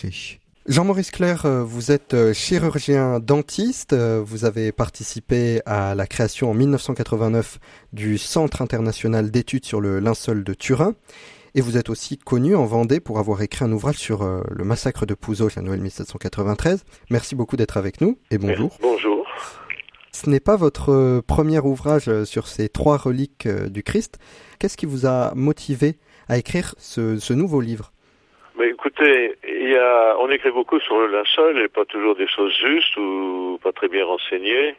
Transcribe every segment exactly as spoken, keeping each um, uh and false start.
Jean-Maurice Clerc, vous êtes chirurgien dentiste, vous avez participé à la création en mille neuf cent quatre-vingt-neuf du Centre international d'études sur le linceul de Turin, et vous êtes aussi connu en Vendée pour avoir écrit un ouvrage sur le massacre de Pouzzoles, la Noël mille sept cent quatre-vingt-treize. Merci beaucoup d'être avec nous, et bonjour. Bonjour. Ce n'est pas votre premier ouvrage sur ces trois reliques du Christ. Qu'est-ce qui vous a motivé à écrire ce, ce nouveau livre ? Mais écoutez, il y a, on écrit beaucoup sur le linceul et pas toujours des choses justes ou pas très bien renseignées.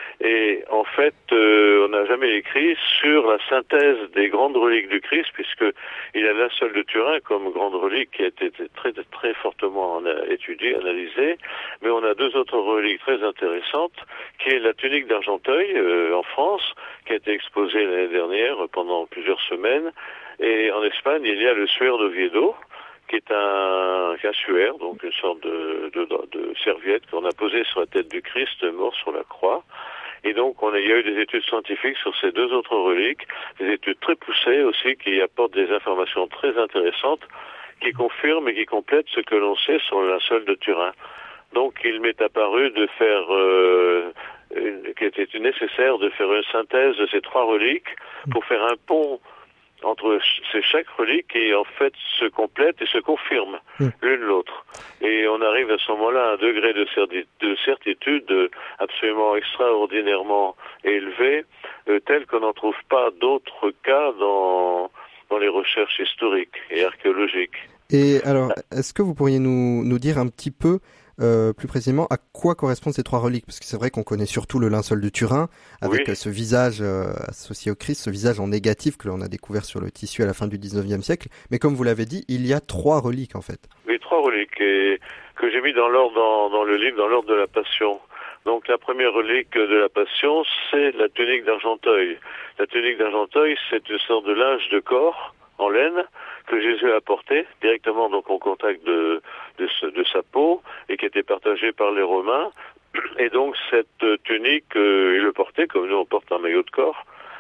Et en fait, euh, on n'a jamais écrit sur la synthèse des grandes reliques du Christ, puisque il y a le linceul de Turin comme grande relique qui a été très très fortement étudiée, analysée. Mais on a deux autres reliques très intéressantes, qui est la tunique d'Argenteuil euh, en France, qui a été exposée l'année dernière pendant plusieurs semaines. Et en Espagne, il y a le suaire d'Oviedo, qui est un, un suaire, donc une sorte de, de, de serviette qu'on a posée sur la tête du Christ mort sur la croix. Et donc, on a, il y a eu des études scientifiques sur ces deux autres reliques, des études très poussées aussi, qui apportent des informations très intéressantes, qui confirment et qui complètent ce que l'on sait sur le linceul de Turin. Donc, il m'est apparu de faire, euh, une, qu'il était nécessaire de faire une synthèse de ces trois reliques pour faire un pont entre ces chaque relique qui en fait se complète et se confirme mmh. l'une l'autre. Et on arrive à ce moment-là à un degré de, certi- de certitude absolument extraordinairement élevé, euh, tel qu'on n'en trouve pas d'autres cas dans, dans les recherches historiques et archéologiques. Et alors, est-ce que vous pourriez nous, nous dire un petit peu Euh, plus précisément, à quoi correspondent ces trois reliques? Parce que c'est vrai qu'on connaît surtout le linceul de Turin, avec oui. ce visage euh, associé au Christ, ce visage en négatif que l'on a découvert sur le tissu à la fin du dix-neuvième siècle. Mais comme vous l'avez dit, il y a trois reliques en fait. Oui, trois reliques, et que j'ai mis dans l'ordre dans, dans le livre, dans l'ordre de la Passion. Donc la première relique de la Passion, c'est la tunique d'Argenteuil. La tunique d'Argenteuil, c'est une sorte de linge de corps en laine que Jésus a porté directement donc au contact de, de, ce, de sa peau et qui était partagé par les Romains. Et donc cette tunique, euh, il le portait comme nous on porte un maillot de corps.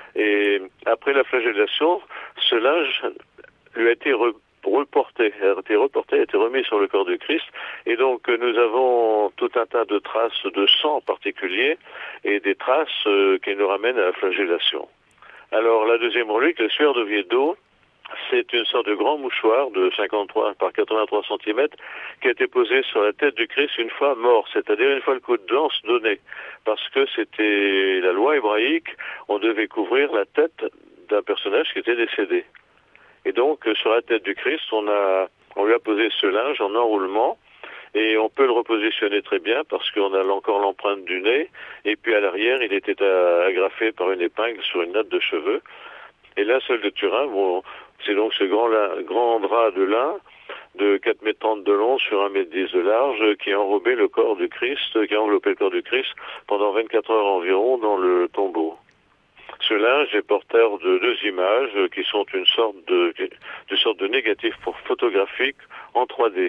Et après la flagellation, ce linge lui a été re- reporté, a été reporté, a été remis sur le corps du Christ. Et donc nous avons tout un tas de traces de sang en particulier et des traces euh, qui nous ramènent à la flagellation. Alors la deuxième relique, le suaire d'Oviedo, c'est une sorte de grand mouchoir de cinquante-trois par quatre-vingt-trois centimètres qui a été posé sur la tête du Christ une fois mort, c'est-à-dire une fois le coup de lance donné. Parce que c'était la loi hébraïque, on devait couvrir la tête d'un personnage qui était décédé. Et donc, sur la tête du Christ, on a, on lui a posé ce linge en enroulement, et on peut le repositionner très bien parce qu'on a encore l'empreinte du nez, et puis à l'arrière, il était agrafé par une épingle sur une natte de cheveux. Et là, linceul de Turin, bon, c'est donc ce grand, grand drap de lin de quatre mètres trente de long sur un mètre dix de large qui a enrobé le corps du Christ, qui a enveloppé le corps du Christ pendant vingt-quatre heures environ dans le tombeau. Ce linge est porteur de deux images qui sont une sorte de, de sorte de négatif pour photographique en trois D.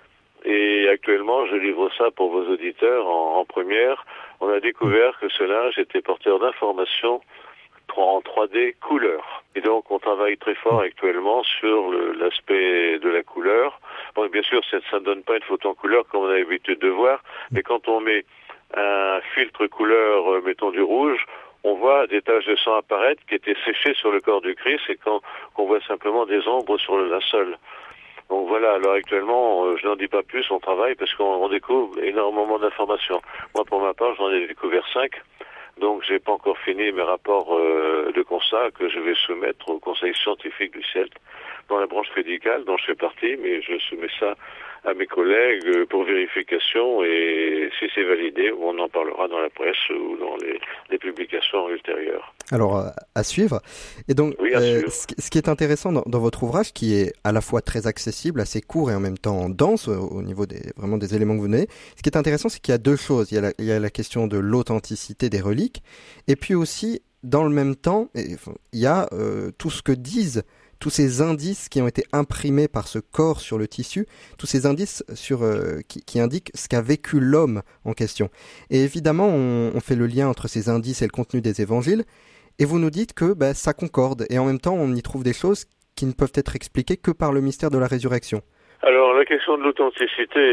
Et actuellement, je livre ça pour vos auditeurs en, en première. On a découvert que ce linge était porteur d'informations en trois D couleur. Et donc on travaille très fort actuellement sur le, l'aspect de la couleur. Bon, bien sûr, ça ne donne pas une photo en couleur comme on a l'habitude de voir, mais quand on met un filtre couleur, mettons du rouge, on voit des taches de sang apparaître qui étaient séchées sur le corps du Christ et quand qu'on voit simplement des ombres sur le linceul. Donc voilà, alors actuellement, je n'en dis pas plus, on travaille parce qu'on on découvre énormément d'informations. Moi, pour ma part, j'en ai découvert cinq. Donc, j'ai pas encore fini mes rapports euh, de constat que je vais soumettre au Conseil scientifique du C I E L T dans la branche médicale dont je fais partie, mais je soumets ça à mes collègues pour vérification et si c'est validé, on en parlera dans la presse ou dans les, les publications ultérieures. Alors, euh, à suivre. Et donc, oui, euh, ce, ce qui est intéressant dans, dans votre ouvrage, qui est à la fois très accessible, assez court et en même temps dense au, au niveau des, vraiment des éléments que vous donnez, ce qui est intéressant, c'est qu'il y a deux choses. Il y a la, il y a la question de l'authenticité des reliques, et puis aussi, dans le même temps, il y a euh, tout ce que disent tous ces indices qui ont été imprimés par ce corps sur le tissu, tous ces indices sur, euh, qui, qui indiquent ce qu'a vécu l'homme en question. Et évidemment, on, on fait le lien entre ces indices et le contenu des évangiles, et vous nous dites que bah, ça concorde, et en même temps, on y trouve des choses qui ne peuvent être expliquées que par le mystère de la résurrection. Alors, la question de l'authenticité